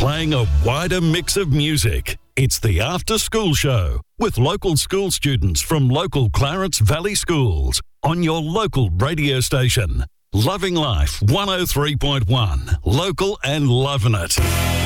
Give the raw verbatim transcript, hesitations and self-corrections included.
playing a wider mix of music. It's the After School Show with local school students from local Clarence Valley schools on your local radio station. Loving Life one oh three point one. Local and loving it.